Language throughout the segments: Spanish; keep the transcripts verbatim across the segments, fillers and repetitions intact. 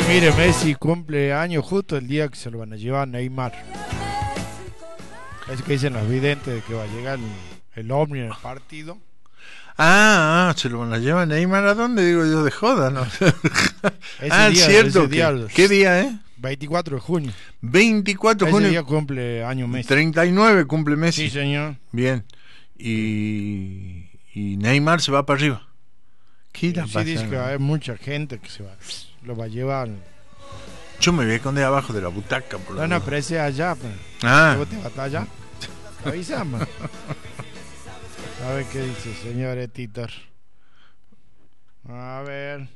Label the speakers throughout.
Speaker 1: Mire, Messi cumple años justo el día que se lo van a llevar a Neymar. Es que dicen los videntes de que va a llegar el, el Omni en el partido.
Speaker 2: Ah, ah, se lo van a llevar a Neymar. ¿A dónde? Digo yo, de joda, ¿no? Ah,
Speaker 1: día,
Speaker 2: cierto.
Speaker 1: Día,
Speaker 2: que, ¿Qué día, eh?
Speaker 1: veinticuatro de junio.
Speaker 2: veinticuatro de junio.
Speaker 1: Ese día cumple año Messi.
Speaker 2: treinta y nueve cumple Messi.
Speaker 1: Sí, señor.
Speaker 2: Bien. Y, y Neymar se va para arriba. ¿Qué irá
Speaker 1: sí, dice que va a haber mucha gente que se va, lo va a llevar.
Speaker 2: Yo me voy a esconder abajo de la butaca. Por
Speaker 1: no, no, pero ese allá. Pues.
Speaker 2: Ah.
Speaker 1: ¿Vos te vas allá? Avísame. A ver qué dice, señor Titor. A ver.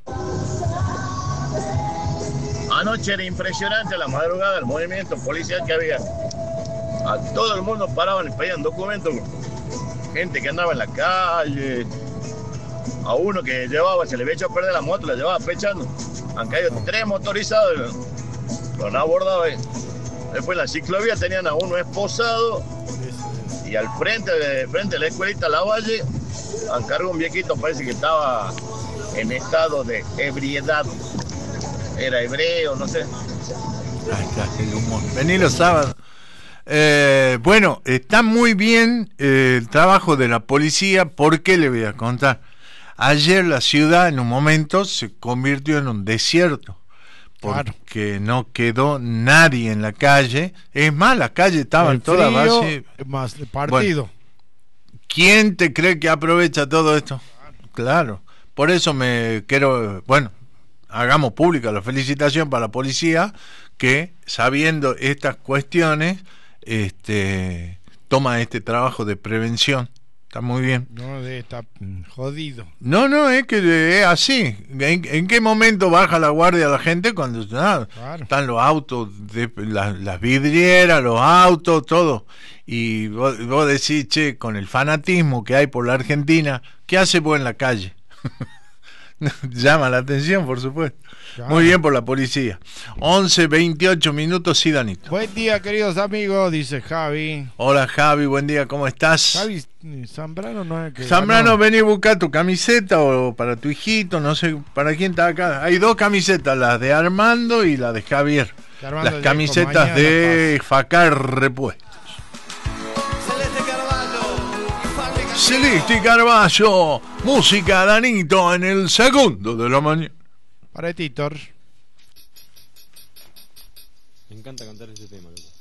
Speaker 3: Anoche era impresionante la madrugada, el movimiento policial que había. A todo el mundo paraban y pedían documentos. Gente que andaba en la calle. A uno que llevaba, se le había hecho a perder la moto, la llevaba pechando. Han caído tres motorizados. Lo han abordado ahí. Después en la ciclovía tenían a uno esposado. Y al frente de, frente de la escuelita La Valle, han cargado un viejito, parece que estaba en estado de ebriedad. Era hebreo, no sé.
Speaker 2: Ahí está el humor. Vení los sábados. Eh, bueno, está muy bien eh, el trabajo de la policía. ¿Por qué le voy a contar? Ayer la ciudad en un momento se convirtió en un desierto. Porque claro. No quedó nadie en la calle. Es más, la calle estaba en toda base.
Speaker 1: Más el partido.
Speaker 2: Bueno, ¿quién te cree que aprovecha todo esto? Claro. claro. Por eso me quiero, bueno, hagamos pública la felicitación para la policía que, sabiendo estas cuestiones, este, toma este trabajo de prevención. Está muy bien.
Speaker 1: No, está jodido.
Speaker 2: No, no, es que es así. ¿En, en qué momento baja la guardia la gente? Cuando ah, claro. Están los autos, de, la, las vidrieras, los autos, todo. Y vos, vos decís, che, con el fanatismo que hay por la Argentina, ¿qué hace vos en la calle? Llama la atención, por supuesto. Claro. Muy bien por la policía. once, veintiocho minutos, sí, Danito.
Speaker 1: Buen día, queridos amigos, dice Javi.
Speaker 2: Hola, Javi, buen día, ¿cómo estás?
Speaker 1: Javi, Zambrano no es que...
Speaker 2: Zambrano, ganó. Vení a buscar tu camiseta o para tu hijito, no sé para quién está acá. Hay dos camisetas, las de Armando y la de Javier. Las camisetas de Facar Repuestos. Celeste Carballo, música Danito en el segundo de la mañana.
Speaker 1: Para Titor.
Speaker 4: Me encanta cantar ese tema.